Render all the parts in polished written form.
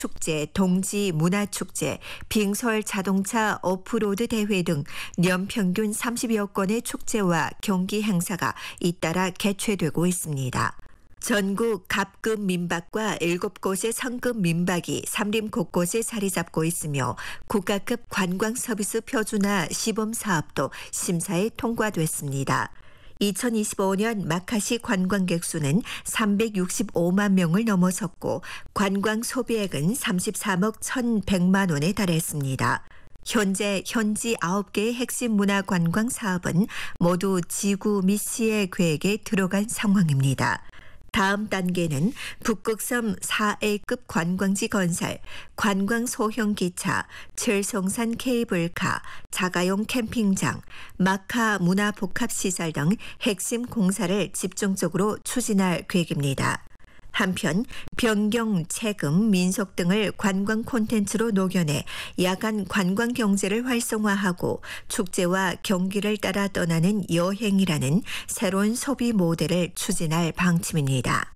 축제, 동지 문화축제, 빙설 자동차 오프로드 대회 등 연평균 30여 건의 축제와 경기 행사가 잇따라 개최되고 있습니다. 전국 갑급 민박과 7곳의 성급 민박이 삼림 곳곳에 자리 잡고 있으며 국가급 관광 서비스 표준화 시범 사업도 심사에 통과됐습니다. 2025년 마카시 관광객 수는 365만 명을 넘어섰고 관광 소비액은 33억 1,100만 원에 달했습니다. 현재 현지 9개의 핵심 문화 관광 사업은 모두 지구 미시의 계획에 들어간 상황입니다. 다음 단계는 북극섬 4A급 관광지 건설, 관광 소형 기차, 철성산 케이블카, 자가용 캠핑장, 마카 문화복합시설 등 핵심 공사를 집중적으로 추진할 계획입니다. 한편 변경, 체금, 민속 등을 관광 콘텐츠로 녹여내 야간 관광 경제를 활성화하고 축제와 경기를 따라 떠나는 여행이라는 새로운 소비 모델을 추진할 방침입니다.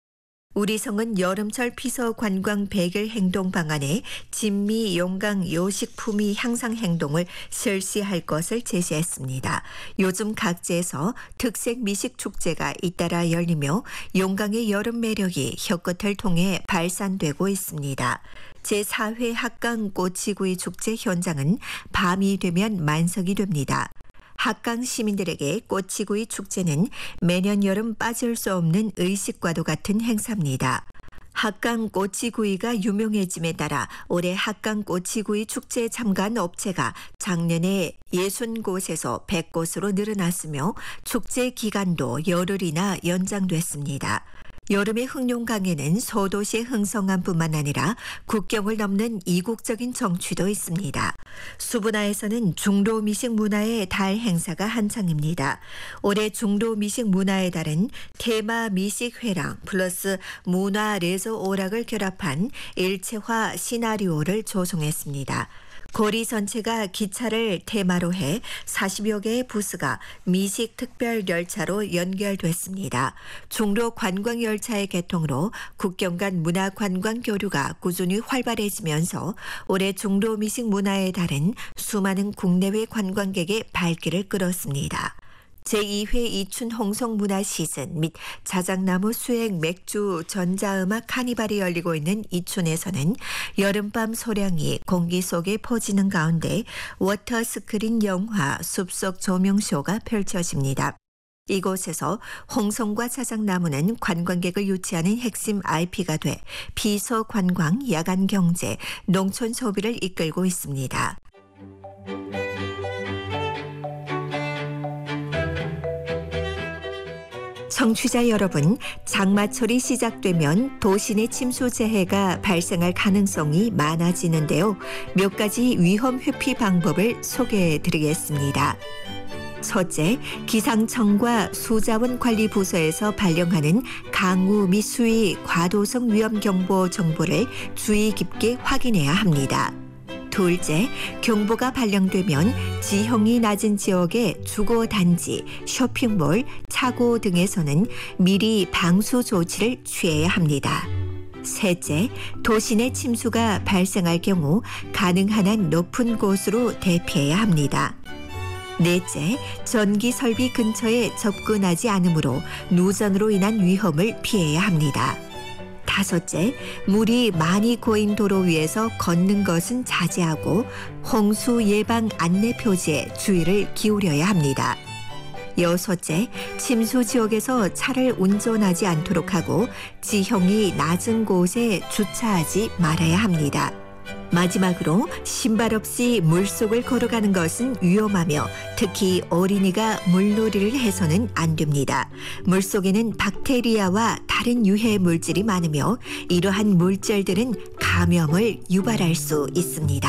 우리성은 여름철 피서 관광 100일 행동 방안에 진미, 용강, 요식품위 향상 행동을 실시할 것을 제시했습니다. 요즘 각지에서 특색 미식 축제가 잇따라 열리며 용강의 여름 매력이 혀끝을 통해 발산되고 있습니다. 제4회 합강 꼬치구이 축제 현장은 밤이 되면 만석이 됩니다. 합강 시민들에게 꼬치구이 축제는 매년 여름 빠질 수 없는 의식과도 같은 행사입니다. 합강 꼬치구이가 유명해짐에 따라 올해 합강 꼬치구이 축제에 참가한 업체가 작년에 60곳에서 100곳으로 늘어났으며 축제 기간도 열흘이나 연장됐습니다. 여름의 흑룡강에는 소도시의 흥성함뿐만 아니라 국경을 넘는 이국적인 정취도 있습니다. 수분화에서는 중로미식 문화의 달 행사가 한창입니다. 올해 중로미식 문화의 달은 테마 미식 회랑 플러스 문화 레저 오락을 결합한 일체화 시나리오를 조성했습니다. 거리 전체가 기차를 테마로 해 40여 개의 부스가 미식 특별 열차로 연결됐습니다. 중로 관광 열차의 개통으로 국경 간 문화 관광 교류가 꾸준히 활발해지면서 올해 중로 미식 문화의 달은 수많은 국내외 관광객의 발길을 끌었습니다. 제2회 이춘 홍성문화 시즌 및 자작나무 수행 맥주 전자음악 카니발이 열리고 있는 이춘에서는 여름밤 소량이 공기 속에 퍼지는 가운데 워터스크린 영화 숲속 조명쇼가 펼쳐집니다. 이곳에서 홍성과 자작나무는 관광객을 유치하는 핵심 IP가 돼 비서 관광, 야간 경제, 농촌 소비를 이끌고 있습니다. 청취자 여러분, 장마철이 시작되면 도시 내 침수 재해가 발생할 가능성이 많아지는데요. 몇 가지 위험 회피 방법을 소개해 드리겠습니다. 첫째, 기상청과 수자원관리부서에서 발령하는 강우 및 수위 과도성 위험경보 정보를 주의 깊게 확인해야 합니다. 둘째, 경보가 발령되면 지형이 낮은 지역의 주거단지, 쇼핑몰, 차고 등에서는 미리 방수 조치를 취해야 합니다. 셋째, 도시 내 침수가 발생할 경우 가능한 한 높은 곳으로 대피해야 합니다. 넷째, 전기 설비 근처에 접근하지 않으므로 누전으로 인한 위험을 피해야 합니다. 다섯째, 물이 많이 고인 도로 위에서 걷는 것은 자제하고 홍수 예방 안내 표지에 주의를 기울여야 합니다. 여섯째, 침수 지역에서 차를 운전하지 않도록 하고 지형이 낮은 곳에 주차하지 말아야 합니다. 마지막으로 신발 없이 물속을 걸어가는 것은 위험하며 특히 어린이가 물놀이를 해서는 안 됩니다. 물속에는 박테리아와 다른 유해 물질이 많으며 이러한 물질들은 감염을 유발할 수 있습니다.